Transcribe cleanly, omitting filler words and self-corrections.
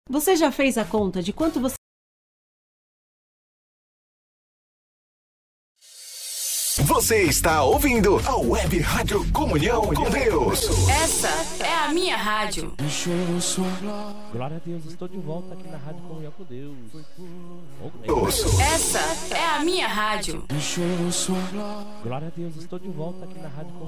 Você já fez a conta de quanto você... Você está ouvindo a Web Rádio Comunhão com Deus. Essa é a minha rádio. Glória a Deus, estou de volta aqui na Rádio Comunhão com Deus. Essa é a minha rádio. Glória a Deus, estou de volta aqui na Rádio Comunhão.